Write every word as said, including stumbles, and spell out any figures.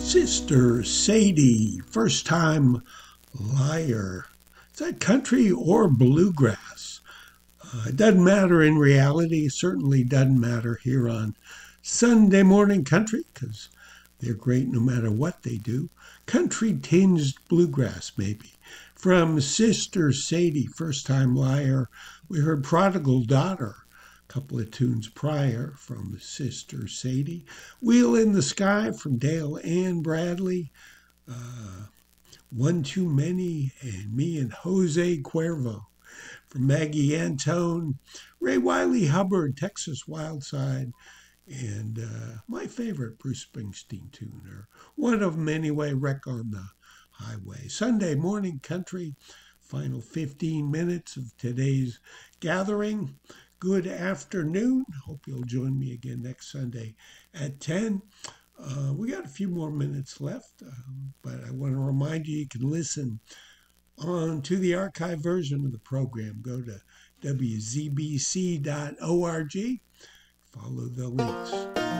Sister Sadie, First Time Liar. Is that country or bluegrass? Uh, it doesn't matter in reality. It certainly doesn't matter here on Sunday Morning Country because they're great no matter what they do. Country tinged bluegrass, maybe. From Sister Sadie, First Time Liar, we heard Prodigal Daughter. Couple of tunes prior from Sister Sadie. Wheel in the Sky from Dale Ann Bradley. Uh, One Too Many and Me and Jose Cuervo from Maggie Antone. Ray Wiley Hubbard, Texas Wild Side. And uh, my favorite Bruce Springsteen tune, or one of them anyway, Wreck on the Highway. Sunday Morning Country, final fifteen minutes of today's gathering. Good afternoon. Hope you'll join me again next Sunday at ten. Uh, we got a few more minutes left, um, but I want to remind you you can listen on to the archive version of the program. Go to w z b c dot org. Follow the links.